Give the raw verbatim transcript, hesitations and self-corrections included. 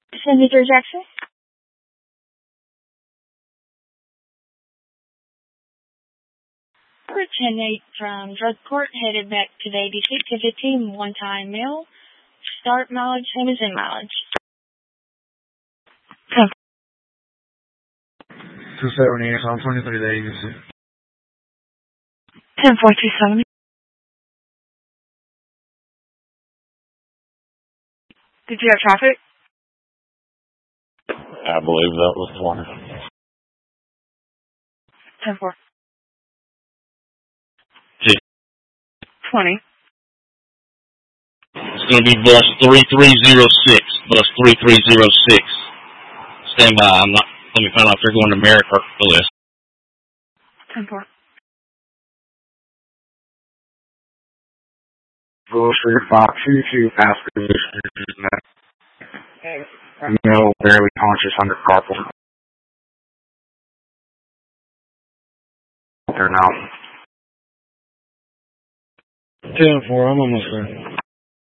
Senator Jackson? For ten eight from drug court, headed back to the A B C to fifteen, one-time meal. Start mileage, same as in mileage. two seventy-eight, I'm twenty-three to A B C. ten four two seventy. Did you have traffic? I believe that was twenty. ten four. G. twenty. It's going to be bus three three zero six. Bus three three zero six. Stand by. I'm not. Let me find out if they're going to Merrick or Bliss. ten four. Bullshit, five two two, fast position. No, barely conscious under carpal. They're now. ten four, I'm almost there.